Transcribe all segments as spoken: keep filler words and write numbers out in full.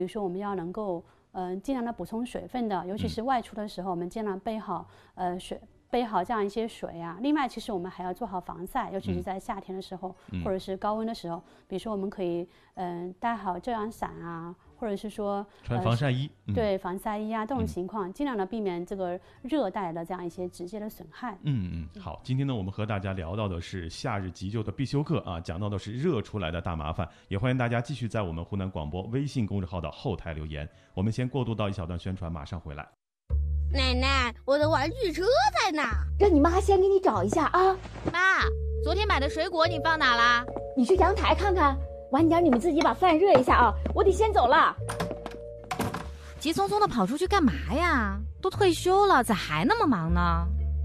比如说我们要能够嗯、呃、尽量的补充水分的，尤其是外出的时候，我们尽量备好呃水。备好这样一些水啊，另外其实我们还要做好防晒，尤其是在夏天的时候，嗯、或者是高温的时候。比如说我们可以嗯、呃、带好遮阳伞啊，或者是说穿防晒衣， 呃嗯、对防晒衣啊这种情况，嗯、尽量的避免这个热带的这样一些直接的损害。 嗯嗯，好，今天呢我们和大家聊到的是夏日急救的必修课啊，讲到的是热出来的大麻烦，也欢迎大家继续在我们湖南广播微信公众号的后台留言。我们先过渡到一小段宣传，马上回来。 奶奶，我的玩具车在哪？ 让你妈先给你找一下啊。 妈，昨天买的水果你放哪啦？ 你去阳台看看。晚点你们自己把饭热一下啊，我得先走了。 急匆匆的跑出去干嘛呀？都退休了，咋还那么忙呢？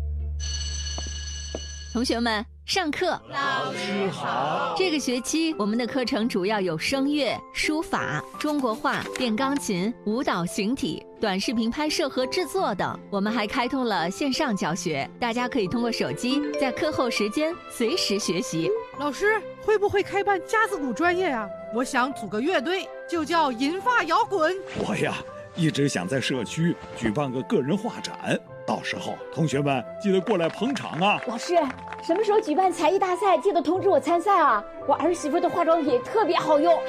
同学们，上课。 老师好。 这个学期我们的课程主要有声乐、书法、中国画、电钢琴、舞蹈形体、短视频拍摄和制作等。我们还开通了线上教学，大家可以通过手机在课后时间随时学习。 老师，会不会开办架子鼓专业呀？我想组个乐队，就叫银发摇滚。 我呀，一直想在社区举办个个人画展。到时候同学们记得过来捧场啊！ 老师，什么时候举办才艺大赛？记得通知我参赛啊！我儿媳妇的化妆品特别好用。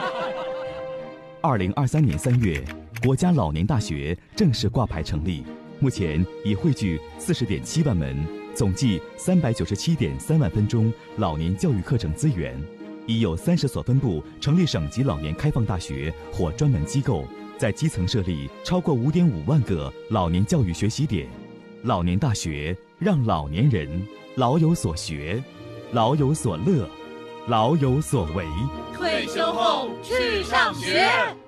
二零二三年三月，国家老年大学正式挂牌成立，目前已汇聚四十点七万门，总计三百九十七点三万分钟老年教育课程资源，已有三十所分部成立省级老年开放大学或专门机构。在基层设立超过五点五万个老年教育学习点，老年大学让老年人老有所学，老有所乐，老有所为。 退休后去上学。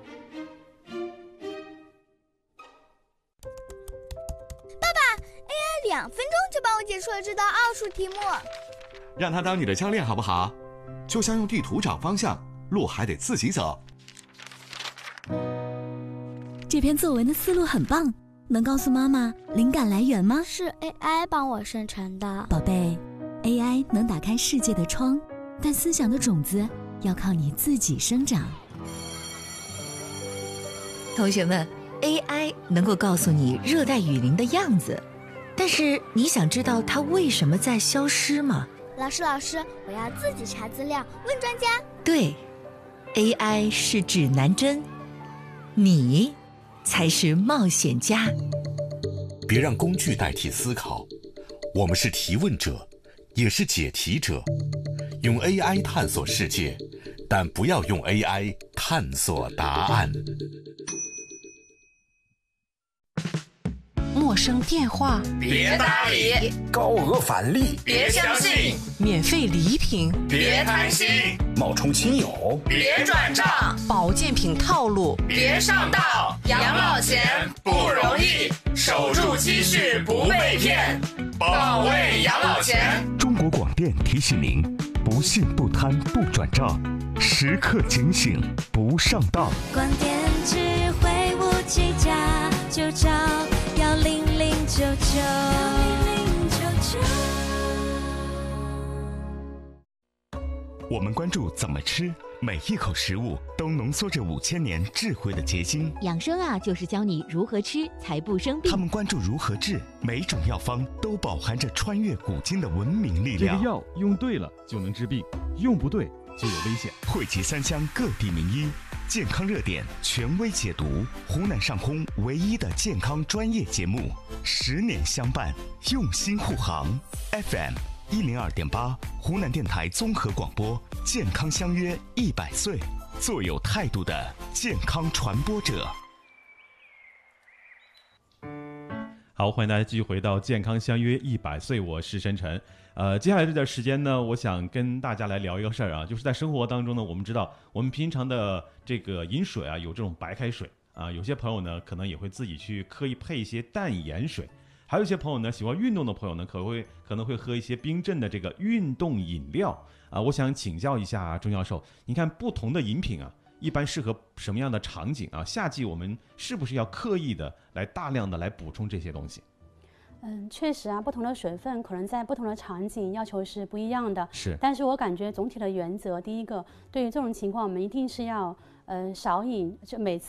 爸爸 ，A I 两分钟就帮我解出了这道奥数题目。 让他当你的教练好不好？就像用地图找方向，路还得自己走。 这篇作文的思路很棒，能告诉妈妈灵感来源吗？ 是 A I 帮我生成的。 宝贝 ，A I 能打开世界的窗，但思想的种子要靠你自己生长。 同学们 ，A I 能够告诉你热带雨林的样子，但是你想知道它为什么在消失吗？ 老师，老师，我要自己查资料，问专家。 对 ，A I 是指南针，你才是冒险家。 别让工具代替思考，我们是提问者，也是解题者。用 A I 探索世界，但不要用 A I 探索答案。 陌生电话别搭理， 高额返利别相信， 免费礼品别贪心， 冒充亲友别转账， 保健品套路别上当。养老钱不容易，守住积蓄不被骗，保卫养老钱。 中国广电提醒您：不信不贪不转账，时刻警醒不上当。 广电智慧无计价，就找幺零零九九。 我们关注怎么吃，每一口食物都浓缩着五千年智慧的结晶。 养生啊，就是教你如何吃才不生病。 他们关注如何治，每种药方都饱含着穿越古今的文明力量。 这个药用对了就能治病，用不对就有危险。 汇集三湘各地名医，健康热点权威解读，湖南上空唯一的健康专业节目，十年相伴，用心护航。F M 一零二点八，湖南电台综合广播，健康相约一百岁，做有态度的健康传播者。 好，欢迎大家继续回到健康相约一百岁，我是申晨。呃，接下来这段时间呢，我想跟大家来聊一个事儿啊，就是在生活当中呢，我们知道我们平常的这个饮水啊，有这种白开水啊，有些朋友呢可能也会自己去刻意配一些淡盐水，还有一些朋友呢喜欢运动的朋友呢，可会可能会喝一些冰镇的这个运动饮料啊。我想请教一下钟教授，你看不同的饮品啊，一般适合什么样的场景啊？夏季我们是不是要刻意的来大量的来补充这些东西？ 嗯，确实啊，不同的水分可能在不同的场景要求是不一样的。 是， 但是我感觉总体的原则，第一个，对于这种情况，我们一定是要呃少饮，就每次